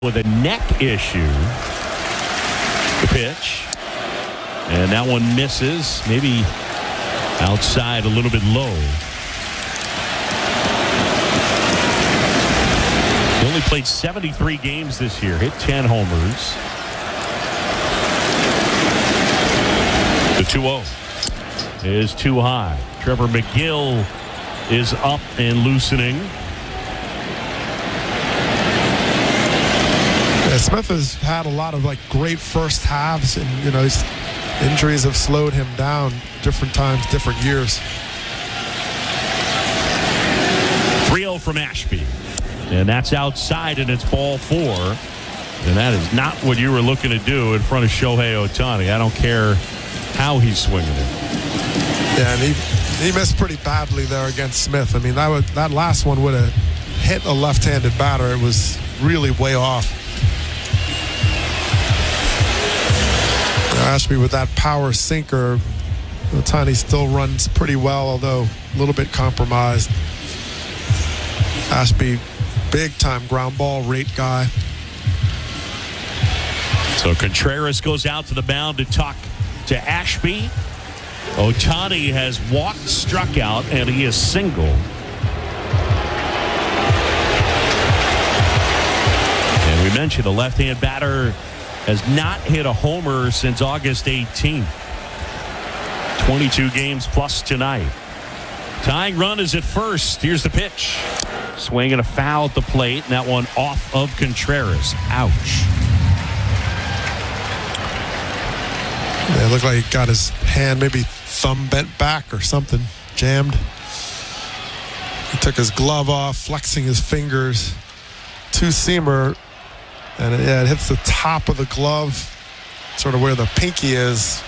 with a neck issue. The pitch. And that one misses. Maybe outside a little bit low. He only played 73 games this year. Hit 10 homers. The 2-0 is too high. Trevor McGill is up and loosening. Yeah, Smith has had a lot of great first halves, and his injuries have slowed him down different times, different years. 3-0 from Ashby. And that's outside, and it's ball 4. And that is not what you were looking to do in front of Shohei Ohtani. I don't care how he's swinging it. Yeah, and he missed pretty badly there against Smith. I mean, that last one would have hit a left-handed batter. It was really way off. Ashby with that power sinker. Ohtani still runs pretty well, although a little bit compromised. Ashby, big-time ground ball rate guy. So Contreras goes out to the mound to talk to Ashby. Ohtani has walked, struck out, and he is single. And we mentioned the left-hand batter has not hit a homer since August 18th. 22 games plus tonight. Tying run is at first. Here's the pitch. Swing and a foul at the plate, and that one off of Contreras. Ouch. Yeah, it looked like he got his hand, maybe thumb bent back or something, jammed. He took his glove off, flexing his fingers. Two-seamer, and it hits the top of the glove, sort of where the pinky is.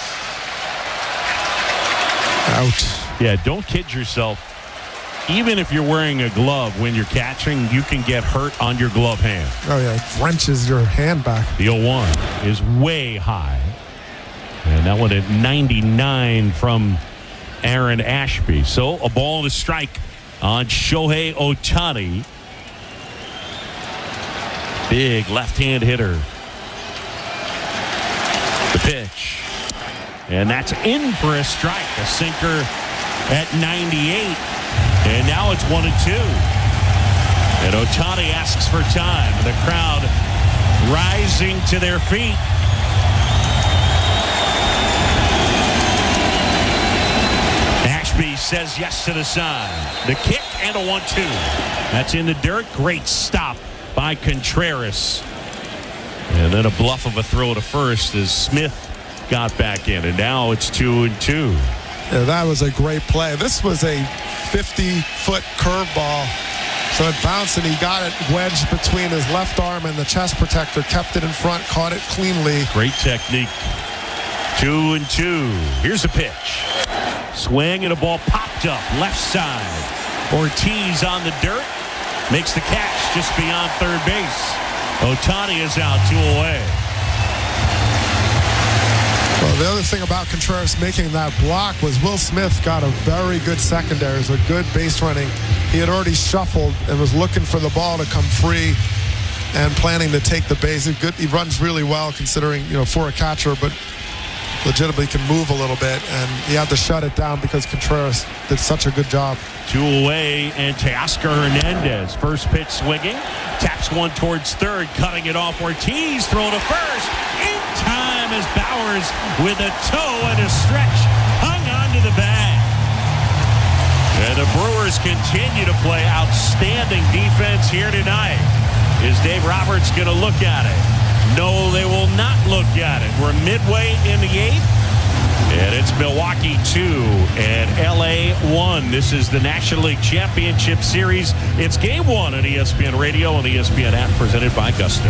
Ouch. Yeah, don't kid yourself. Even if you're wearing a glove when you're catching, you can get hurt on your glove hand. Oh, yeah, it wrenches your hand back. The 0-1 is way high. And that one at 99 from Aaron Ashby. So a ball and a strike on Shohei Ohtani. Big left-hand hitter. The pitch. And that's in for a strike. A sinker at 98. And now it's 1-2. And Ohtani asks for time. The crowd rising to their feet. Ashby says yes to the sign. The kick and a 1-2. That's in the dirt. Great stop by Contreras. And then a bluff of a throw to first as Smith got back in. And now it's 2-2. Yeah, that was a great play. This was a 50-foot curveball. So it bounced, and he got it wedged between his left arm and the chest protector, kept it in front, caught it cleanly. Great technique. 2-2. Here's the pitch. Swing and a ball popped up left side. Ortiz on the dirt. Makes the catch just beyond third base. Ohtani is out, 2 away. Well, the other thing about Contreras making that block was Will Smith got a very good secondary. It was a good base running. He had already shuffled and was looking for the ball to come free and planning to take the base. He runs really well considering, for a catcher, but legitimately can move a little bit, and he had to shut it down because Contreras did such a good job. 2 away, and Teoscar Hernandez, first pitch swinging, taps one towards third, cutting it off. Ortiz throw to first, in time as Bowers with a toe and a stretch hung onto the bag. And the Brewers continue to play outstanding defense here tonight. Is Dave Roberts going to look at it? No, they will not look at it. We're midway in the 8th. And it's Milwaukee 2 and LA 1. This is the National League Championship Series. It's Game 1 on ESPN Radio and the ESPN app, presented by Gusto.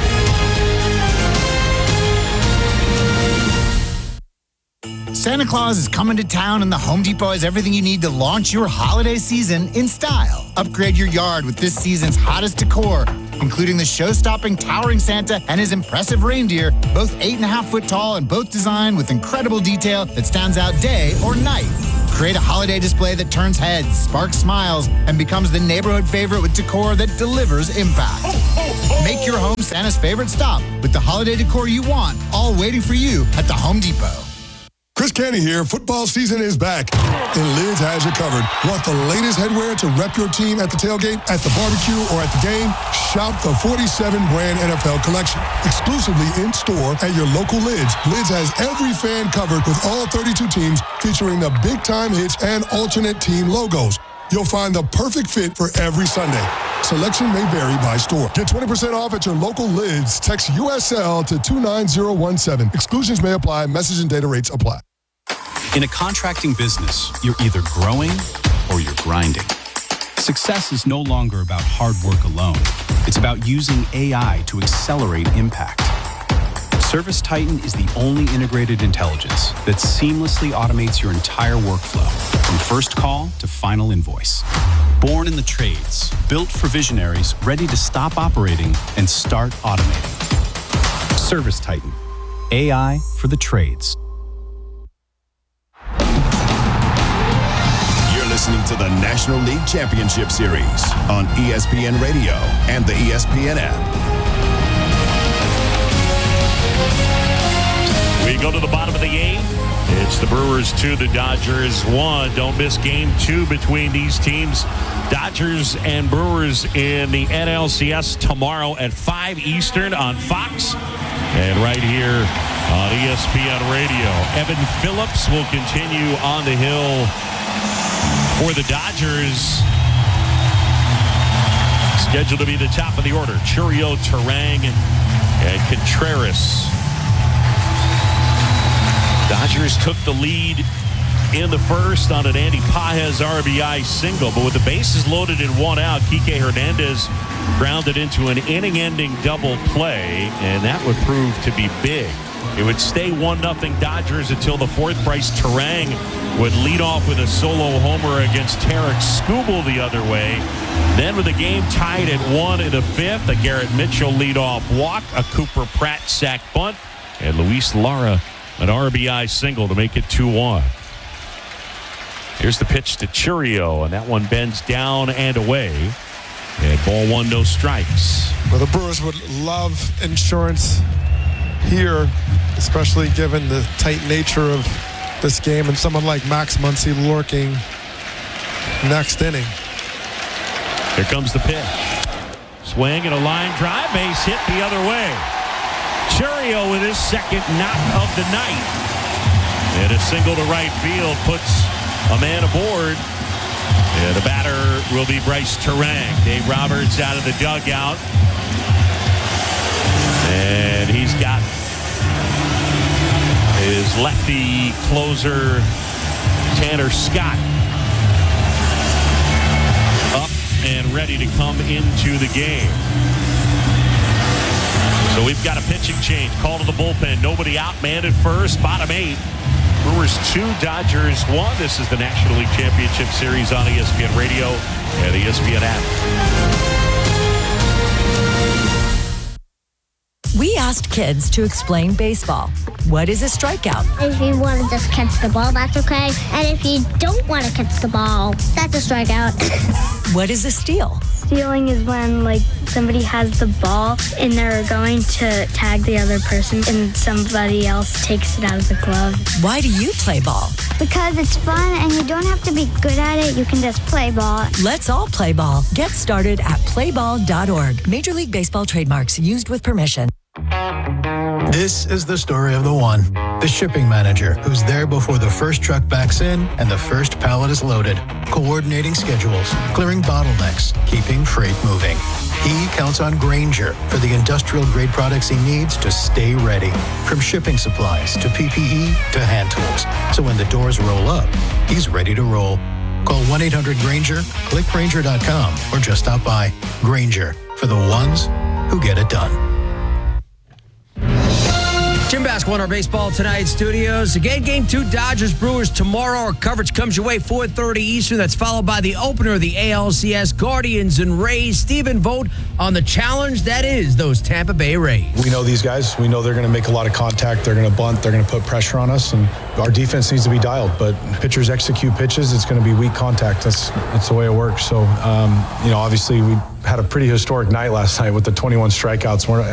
Santa Claus is coming to town, and the Home Depot has everything you need to launch your holiday season in style. Upgrade your yard with this season's hottest decor, including the show-stopping towering Santa and his impressive reindeer, both 8.5 foot tall and both designed with incredible detail that stands out day or night. Create a holiday display that turns heads, sparks smiles, and becomes the neighborhood favorite with decor that delivers impact. Make your home Santa's favorite stop with the holiday decor you want, all waiting for you at the Home Depot. Chris Canty here. Football season is back, and Lids has you covered. Want the latest headwear to rep your team at the tailgate, at the barbecue, or at the game? Shop the 47 brand NFL collection. Exclusively in store at your local Lids. Lids has every fan covered with all 32 teams, featuring the big time hits and alternate team logos. You'll find the perfect fit for every Sunday. Selection may vary by store. Get 20% off at your local Lids. Text USL to 29017. Exclusions may apply. Message and data rates apply. In a contracting business, you're either growing or you're grinding. Success is no longer about hard work alone. It's about using AI to accelerate impact. ServiceTitan is the only integrated intelligence that seamlessly automates your entire workflow, from first call to final invoice. Born in the trades, built for visionaries ready to stop operating and start automating. ServiceTitan, AI for the trades. Listening to the National League Championship Series on ESPN Radio and the ESPN app. We go to the bottom of the eighth. It's the Brewers 2, the Dodgers 1. Don't miss game 2 between these teams. Dodgers and Brewers in the NLCS tomorrow at 5 Eastern on Fox. And right here on ESPN Radio. Evan Phillips will continue on the hill for the Dodgers. Scheduled to be the top of the order. Chourio, Turang, and Contreras. Dodgers took the lead in the first on an Andy Pages RBI single, but with the bases loaded and 1 out, Kike Hernandez grounded into an inning-ending double play, and that would prove to be big. It would stay 1-0 Dodgers until the fourth. Bryce Turang would lead off with a solo homer against Tarek Skubal the other way. Then with the game tied at 1 in the fifth, a Garrett Mitchell leadoff walk, a Cooper Pratt sac bunt, and Luis Lara an RBI single to make it 2-1. Here's the pitch to Chourio, and that one bends down and away. And ball 1, no strikes. Well, the Brewers would love insurance here, especially given the tight nature of this game and someone like Max Muncy lurking next inning. Here comes the pitch. Swing and a line drive, base hit the other way. Chourio with his second knock of the night. And a single to right field puts a man aboard. And the batter will be Bryce Turang. Dave Roberts out of the dugout. And he's got his lefty closer, Tanner Scott, up and ready to come into the game. So we've got a pitching change. Call to the bullpen. Nobody out. Man at first. Bottom 8. Brewers 2, Dodgers 1. This is the National League Championship Series on ESPN Radio and the ESPN app. We asked kids to explain baseball. What is a strikeout? If you want to just catch the ball, that's okay. And if you don't want to catch the ball, that's a strikeout. What is a steal? Stealing is when, somebody has the ball and they're going to tag the other person and somebody else takes it out of the glove. Why do you play ball? Because it's fun and you don't have to be good at it. You can just play ball. Let's all play ball. Get started at playball.org. Major League Baseball trademarks used with permission. This is the story of the one, the shipping manager, who's there before the first truck backs in and the first pallet is loaded, coordinating schedules, clearing bottlenecks, keeping freight moving. He counts on Grainger for the industrial-grade products he needs to stay ready, from shipping supplies to PPE to hand tools. So when the doors roll up, he's ready to roll. Call 1-800-GRAINGER, click Grainger.com, or just stop by. Grainger, for the ones who get it done. Jim Bask won our baseball tonight studios. Again, Game 2, Dodgers-Brewers tomorrow. Our coverage comes your way 4:30 Eastern. That's followed by the opener of the ALCS, Guardians and Rays. Steven, vote on the challenge that is those Tampa Bay Rays. We know these guys. We know they're going to make a lot of contact. They're going to bunt. They're going to put pressure on us. And our defense needs to be dialed. But pitchers execute pitches. It's going to be weak contact. That's the way it works. So, obviously we had a pretty historic night last night with the 21 strikeouts.